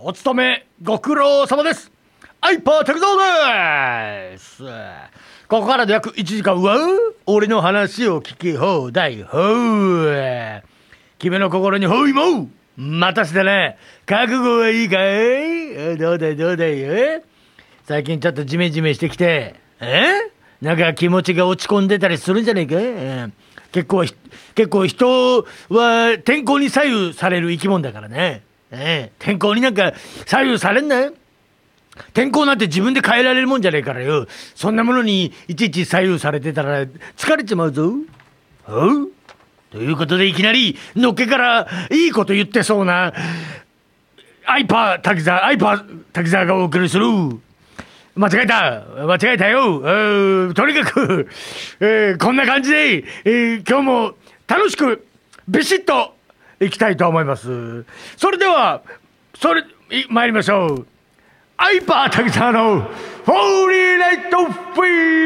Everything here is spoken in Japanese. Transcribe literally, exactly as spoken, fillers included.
お勤めご苦労様です。アイパー竹蔵です。ここからで約いちじかんは俺の話を聞き放題。ほう君の心にほいもう待たせてね。覚悟はいいかい？どうだいどうだい。え最近ちょっとジメジメしてきて、えなんか気持ちが落ち込んでたりするんじゃねえか。え結構結構人は天候に左右される生き物だからね。え天候になんか左右されんなよ。天候なんて自分で変えられるもんじゃねえからよ。そんなものにいちいち左右されてたら疲れちまうぞ。おうということでいきなりのっけからいいこと言ってそうなアイパー滝沢アイパー滝沢がお送りする間違えた間違えたよ。とにかく、えー、こんな感じで、えー、今日も楽しくビシッといきたいと思います。それではそれ参りましょう。アイパー滝沢のフォーリーナイトフィー